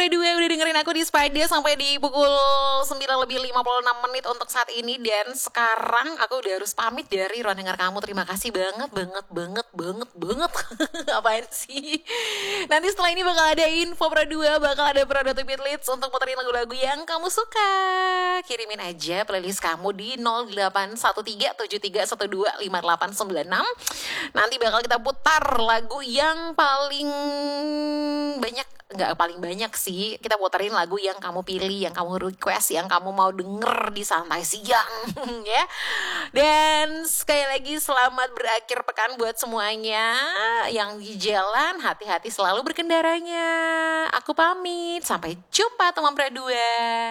Pradua udah dengerin aku di Spider sampai di pukul 9:56 untuk saat ini. Dan sekarang aku udah harus pamit dari Ruang Dengar Kamu. Terima kasih banget Apaan sih? Nanti setelah ini bakal ada info Pradua, bakal ada Pradua Beat Leads untuk puterin lagu-lagu yang kamu suka. Kirimin aja playlist kamu di 081373125896. Nanti bakal kita putar lagu yang paling banyak, nggak paling banyak sih, kita puterin lagu yang kamu pilih, yang kamu request, yang kamu mau denger di santai siang ya. Dan sekali lagi selamat berakhir pekan buat semuanya yang di jalan, hati-hati selalu berkendaranya. Aku pamit, sampai jumpa teman Pradua.